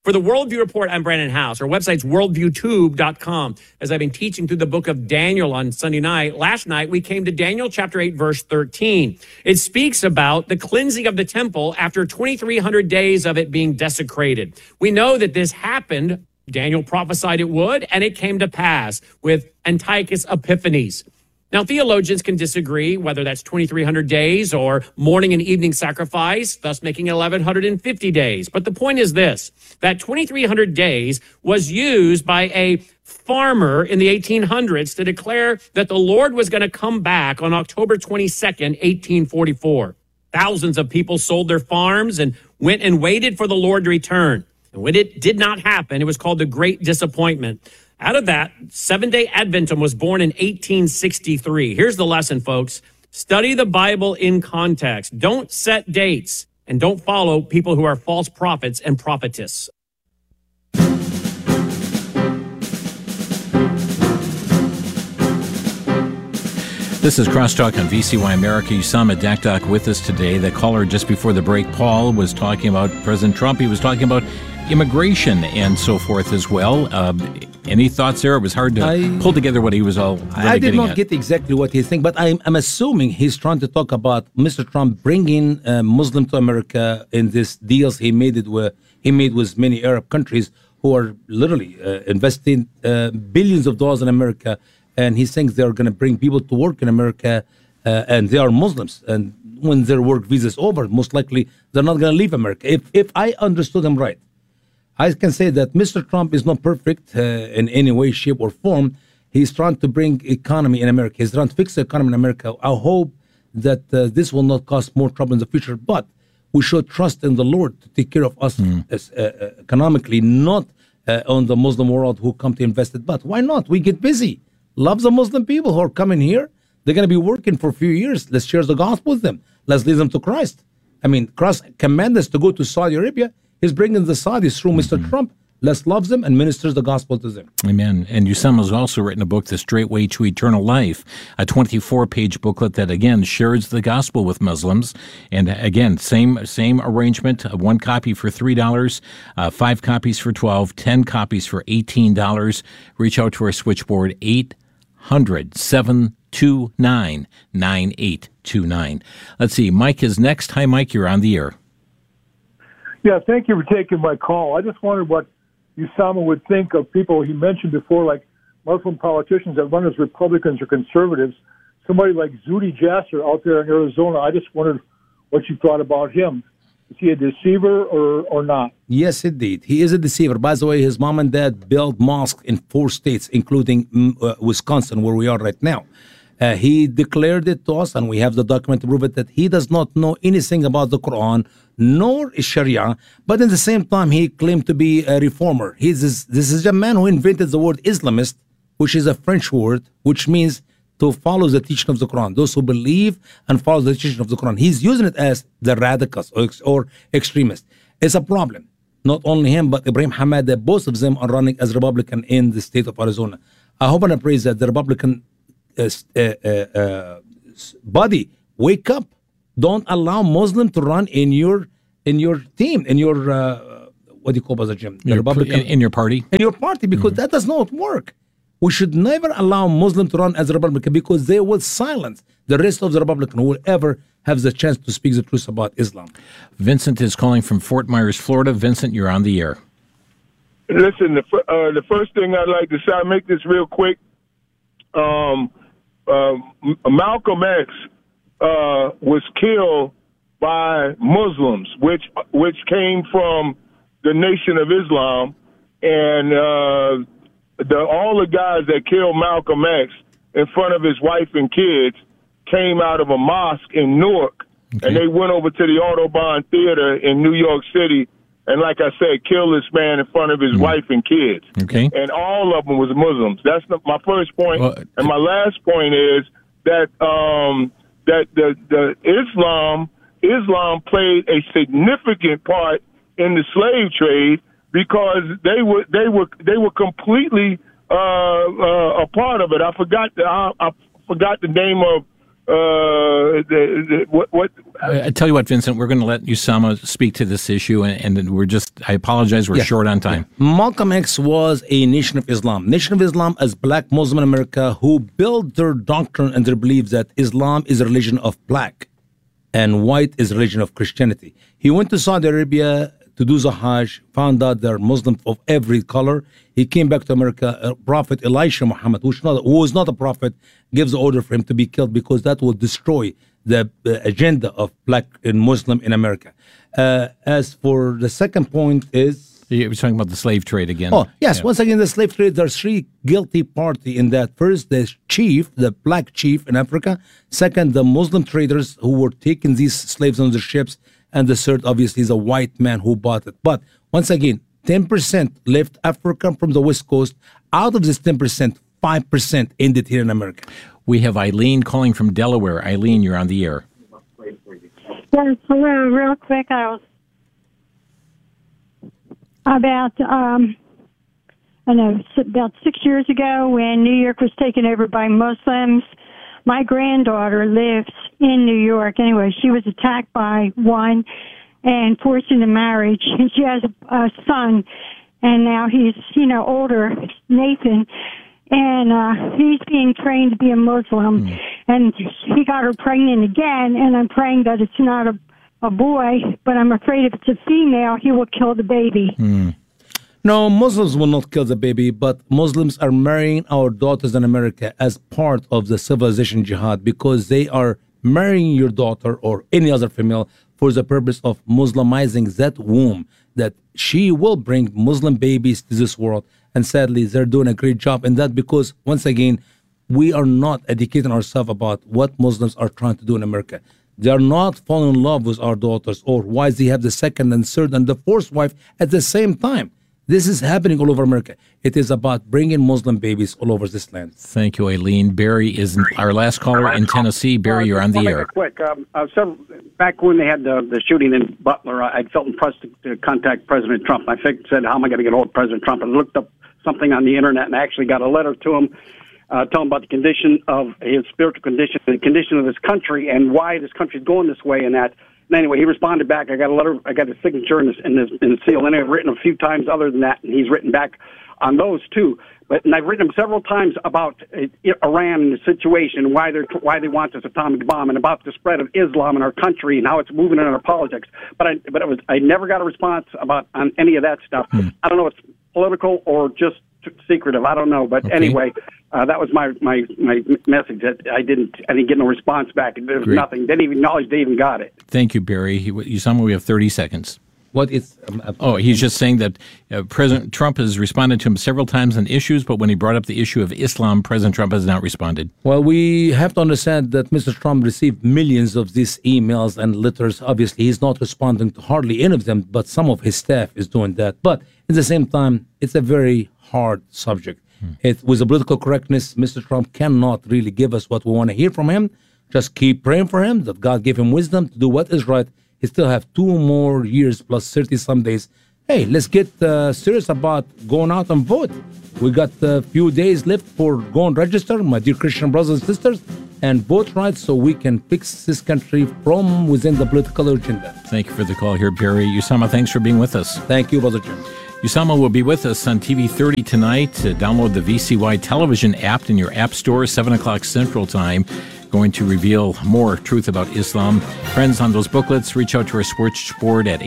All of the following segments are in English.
For the Worldview Report, I'm Brandon House. Our website's worldviewtube.com. As I've been teaching through the book of Daniel on Sunday night, last night we came to Daniel chapter 8, verse 13. It speaks about the cleansing of the temple after 2,300 days of it being desecrated. We know that this happened. Daniel prophesied it would, and it came to pass with Antiochus Epiphanes. Now, theologians can disagree whether that's 2,300 days or morning and evening sacrifice, thus making 1,150 days. But the point is this, that 2,300 days was used by a farmer in the 1800s to declare that the Lord was going to come back on October 22nd, 1844. Thousands of people sold their farms and went and waited for the Lord to return. And when it did not happen, it was called the Great Disappointment. Out of that, Seventh-day Adventism was born in 1863. Here's the lesson, folks. Study the Bible in context. Don't set dates, and don't follow people who are false prophets and prophetess. This is Crosstalk on VCY America. Usama Dakdak with us today. The caller just before the break, Paul, was talking about President Trump. He was talking about immigration and so forth as well. Any thoughts there? It was hard to pull together what he was all really I did not at. get exactly what he's saying, but I'm assuming he's trying to talk about Mr. Trump bringing Muslim to America in these deals he made with many Arab countries who are literally investing billions of dollars in America, and he thinks they're going to bring people to work in America, and they are Muslims. And when their work visa is over, most likely they're not going to leave America. If I understood him right, I can say that Mr. Trump is not perfect in any way, shape, or form. He's trying to bring economy in America. He's trying to fix the economy in America. I hope that this will not cause more trouble in the future. But we should trust in the Lord to take care of us economically, not on the Muslim world who come to invest it. But why not? We get busy. Love the Muslim people who are coming here. They're going to be working for a few years. Let's share the gospel with them. Let's lead them to Christ. I mean, Christ commanded us to go to Saudi Arabia. He's bringing the Saudis through Mr. Trump. Let's love them and ministers the gospel to them. Amen. And Usama's also written a book, The Straight Way to Eternal Life, a 24-page booklet that, again, shares the gospel with Muslims. And, again, same arrangement, one copy for $3, 5 copies for $12, 10 copies for $18. Reach out to our switchboard, 800-729-9829. Let's see, Mike is next. Hi, Mike, you're on the air. Yeah, thank you for taking my call. I just wondered what Usama would think of people he mentioned before, like Muslim politicians that run as Republicans or conservatives. Somebody like Zuhdi Jasser out there in Arizona. I just wondered what you thought about him. Is he a deceiver or not? Yes, indeed. He is a deceiver. By the way, his mom and dad built mosques in 4 states, including Wisconsin, where we are right now. He declared it to us, and we have the document to prove it, that he does not know anything about the Quran, nor Sharia, but at the same time, he claimed to be a reformer. This is a man who invented the word Islamist, which is a French word, which means to follow the teaching of the Quran, those who believe and follow the teaching of the Quran. He's using it as the radicals or extremists. It's a problem. Not only him, but Ibrahim Hamada, both of them are running as Republican in the state of Arizona. I hope and I pray that the Republican body, wake up. Don't allow Muslim to run in your team, in your what do you call it, Jim? The Republican in your party, because that does not work. We should never allow Muslim to run as a Republican, because they will silence the rest of the Republican who will ever have the chance to speak the truth about Islam. Vincent is calling from Fort Myers, Florida. Vincent, you're on the air. Listen, the first thing I'd like to say, I'll make this real quick. Malcolm X was killed by Muslims, which came from the Nation of Islam, and all the guys that killed Malcolm X in front of his wife and kids came out of a mosque in Newark, and they went over to the Audubon Theater in New York City, and like I said, killed this man in front of his wife and kids. Okay. And all of them was Muslims. That's my first point. Well, and my last point is that the Islam played a significant part in the slave trade, because they were completely a part of it. I forgot the name of what? I tell you what, Vincent, we're going to let Usama speak to this issue, and I apologize, we're short on time. Malcolm X was a Nation of Islam. Nation of Islam as black Muslim in America who built their doctrine and their belief that Islam is a religion of black and white is a religion of Christianity. He went to Saudi Arabia to do the Hajj, found out there are Muslims of every color. He came back to America. Prophet Elisha Muhammad, who was not a prophet, gives the order for him to be killed because that will destroy the agenda of black and Muslim in America. As for the second point is... You're talking about the slave trade again. Oh, yes. Yeah. Once again, the slave trade, there's three guilty parties in that. First, the chief, the black chief in Africa. Second, the Muslim traders who were taking these slaves on their ships. And the third, obviously, is a white man who bought it. But once again, 10% left Africa from the West Coast. Out of this 10%, 5% ended here in America. We have Eileen calling from Delaware. Eileen, you're on the air. Yes, hello. Real quick, I was about 6 years ago when New York was taken over by Muslims. My granddaughter lives in New York. Anyway, she was attacked by one and forced into marriage. And she has a son, and now he's, older, Nathan, and he's being trained to be a Muslim. And he got her pregnant again, and I'm praying that it's not a boy, but I'm afraid if it's a female, he will kill the baby. No, Muslims will not kill the baby, but Muslims are marrying our daughters in America as part of the civilization jihad because they are marrying your daughter or any other female for the purpose of Muslimizing that womb, that she will bring Muslim babies to this world. And sadly, they're doing a great job in that because, once again, we are not educating ourselves about what Muslims are trying to do in America. They are not falling in love with our daughters or why they have the second and third and the fourth wife at the same time. This is happening all over America. It is about bringing Muslim babies all over this land. Thank you, Eileen. Barry is our last caller in Tennessee. Barry, you're on the air. Quick, back when they had the shooting in Butler, I felt impressed to contact President Trump. I said, how am I going to get a hold of President Trump? I looked up something on the Internet and actually got a letter to him telling about the condition of his spiritual condition, the condition of this country, and why this country is going this way and that. And anyway, he responded back. I got a letter. I got his signature in the seal. And I've written a few times other than that, and he's written back on those too. And I've written him several times about Iran and the situation, why they want this atomic bomb, and about the spread of Islam in our country and how it's moving in our politics. But I never got a response on any of that stuff. I don't know if it's political or just secretive. I don't know. But anyway, that was my message. That I didn't get no response back. There was nothing. Didn't even acknowledge they even got it. Thank you, Barry. Usama, we have 30 seconds. What is? He's just saying that President Trump has responded to him several times on issues, but when he brought up the issue of Islam, President Trump has not responded. Well, we have to understand that Mr. Trump received millions of these emails and letters. Obviously, he's not responding to hardly any of them, but some of his staff is doing that. But at the same time, it's a very hard subject. With the political correctness, Mr. Trump cannot really give us what we want to hear from him. Just keep praying for him, that God give him wisdom to do what is right. He still have 2 more years plus 30-some days. Hey, let's get serious about going out and vote. We got a few days left for go and register, my dear Christian brothers and sisters, and vote right so we can fix this country from within the political agenda. Thank you for the call here, Barry. Usama, thanks for being with us. Thank you, Brother Jim. Usama will be with us on TV 30 tonight. Download the VCY television app in your app store, 7 o'clock Central Time. Going to reveal more truth about Islam. Friends, on those booklets, reach out to our switchboard at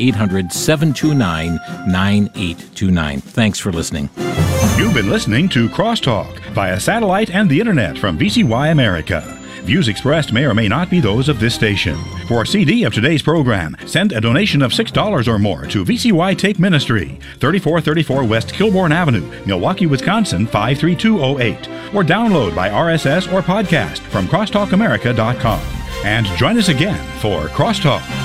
800-729-9829. Thanks for listening. You've been listening to Crosstalk via satellite and the internet from VCY America. Views expressed may or may not be those of this station. For a CD of today's program, send a donation of $6 or more to VCY Take Ministry, 3434 West Kilbourne Avenue, Milwaukee, Wisconsin, 53208. Or download by RSS or podcast from crosstalkamerica.com. And join us again for Crosstalk.